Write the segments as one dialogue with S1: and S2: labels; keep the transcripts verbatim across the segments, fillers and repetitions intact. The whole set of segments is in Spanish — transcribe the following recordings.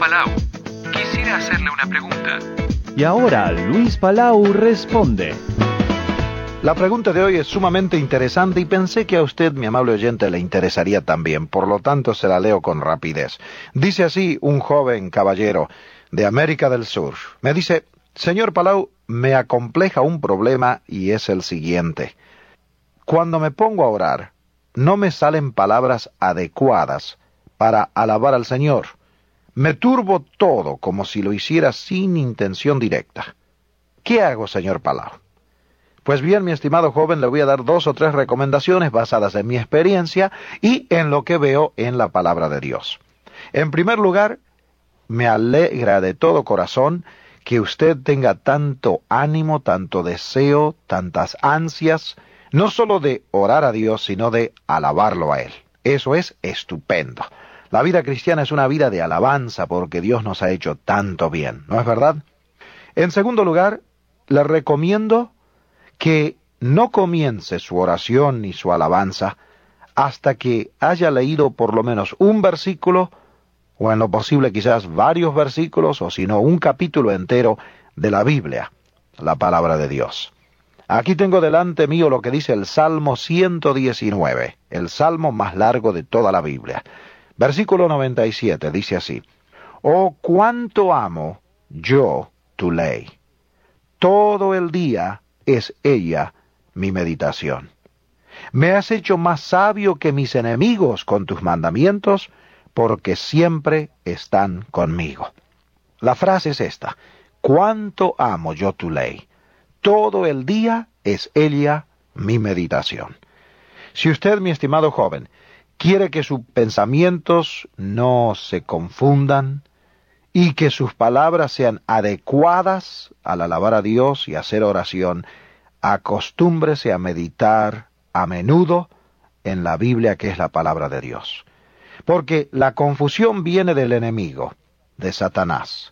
S1: Palau. Quisiera hacerle una pregunta.
S2: Y ahora Luis Palau responde.
S3: La pregunta de hoy es sumamente interesante y pensé que a usted, mi amable oyente, le interesaría también. Por lo tanto, se la leo con rapidez. Dice así un joven caballero de América del Sur. Me dice: señor Palau, me acompleja un problema y es el siguiente. Cuando me pongo a orar, no me salen palabras adecuadas para alabar al Señor. Me turbo todo como si lo hiciera sin intención directa. ¿Qué hago, señor Palau? Pues bien, mi estimado joven, le voy a dar dos o tres recomendaciones basadas en mi experiencia y en lo que veo en la palabra de Dios. En primer lugar, me alegra de todo corazón que usted tenga tanto ánimo, tanto deseo, tantas ansias, no solo de orar a Dios, sino de alabarlo a Él. Eso es estupendo. La vida cristiana es una vida de alabanza porque Dios nos ha hecho tanto bien, ¿no es verdad? En segundo lugar, le recomiendo que no comience su oración ni su alabanza hasta que haya leído por lo menos un versículo, o en lo posible quizás varios versículos, o si no un capítulo entero de la Biblia, la palabra de Dios. Aquí tengo delante mío lo que dice el Salmo ciento diecinueve, el salmo más largo de toda la Biblia. Versículo noventa y siete dice así: Oh, cuánto amo yo tu ley. Todo el día es ella mi meditación. Me has hecho más sabio que mis enemigos con tus mandamientos, porque siempre están conmigo. La frase es esta: cuánto amo yo tu ley. Todo el día es ella mi meditación. Si usted, mi estimado joven, quiere que sus pensamientos no se confundan y que sus palabras sean adecuadas al alabar a Dios y hacer oración, acostúmbrese a meditar a menudo en la Biblia, que es la palabra de Dios. Porque la confusión viene del enemigo, de Satanás.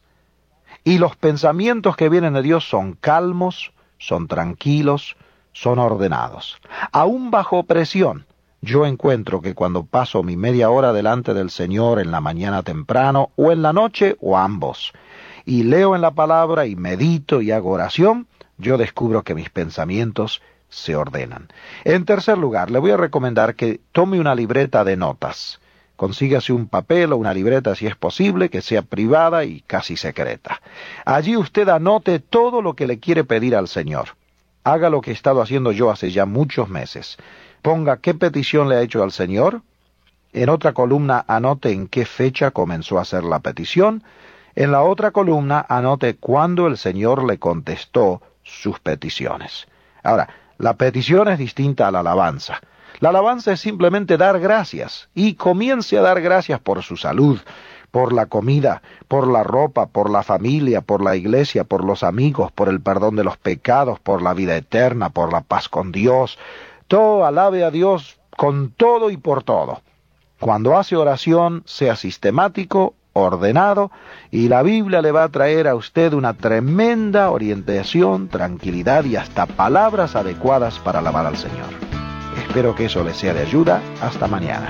S3: Y los pensamientos que vienen de Dios son calmos, son tranquilos, son ordenados. Aún bajo presión, yo encuentro que cuando paso mi media hora delante del Señor en la mañana temprano, o en la noche, o ambos, y leo en la palabra y medito y hago oración, yo descubro que mis pensamientos se ordenan. En tercer lugar, le voy a recomendar que tome una libreta de notas. Consígase un papel o una libreta si es posible, que sea privada y casi secreta. Allí usted anote todo lo que le quiere pedir al Señor. Haga lo que he estado haciendo yo hace ya muchos meses. Ponga qué petición le ha hecho al Señor. En otra columna anote en qué fecha comenzó a hacer la petición. En la otra columna anote cuándo el Señor le contestó sus peticiones. Ahora, la petición es distinta a la alabanza. La alabanza es simplemente dar gracias, y comience a dar gracias por su salud, por la comida, por la ropa, por la familia, por la iglesia, por los amigos, por el perdón de los pecados, por la vida eterna, por la paz con Dios. Todo alabe a Dios con todo y por todo. Cuando hace oración, sea sistemático, ordenado, y la Biblia le va a traer a usted una tremenda orientación, tranquilidad y hasta palabras adecuadas para alabar al Señor. Espero que eso le sea de ayuda. Hasta mañana.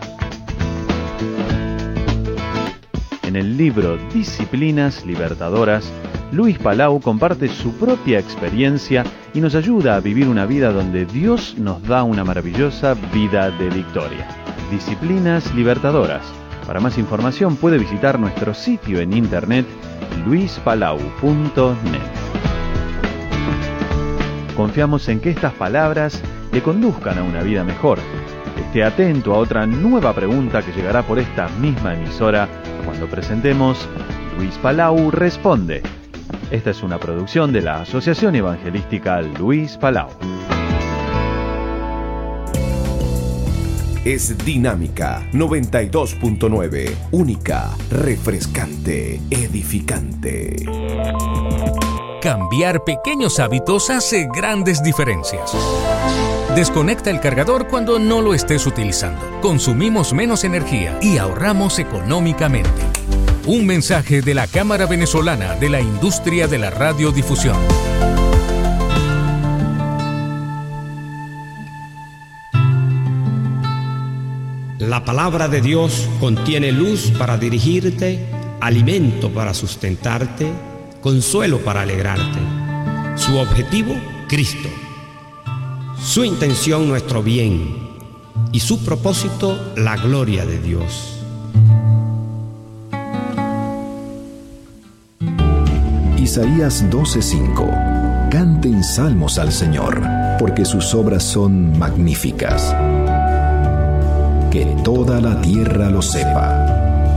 S2: En el libro Disciplinas Libertadoras, Luis Palau comparte su propia experiencia y nos ayuda a vivir una vida donde Dios nos da una maravillosa vida de victoria. Disciplinas Libertadoras. Para más información puede visitar nuestro sitio en internet luis palau punto net. Confiamos en que estas palabras le conduzcan a una vida mejor. Esté atento a otra nueva pregunta que llegará por esta misma emisora cuando presentemos Luis Palau Responde. Esta es una producción de la Asociación Evangelística Luis Palau.
S4: Es Dinámica noventa y dos punto nueve, única, refrescante, edificante.
S5: Cambiar pequeños hábitos hace grandes diferencias. Desconecta el cargador cuando no lo estés utilizando. Consumimos menos energía y ahorramos económicamente. Un mensaje de la Cámara Venezolana de la Industria de la Radiodifusión.
S6: La palabra de Dios contiene luz para dirigirte alimento para sustentarte, consuelo para alegrarte. Su objetivo, Cristo. Su intención, nuestro bien. Y su propósito, la gloria de Dios.
S4: Isaías doce cinco. Canten salmos al Señor, porque sus obras son magníficas. Que toda la tierra lo sepa.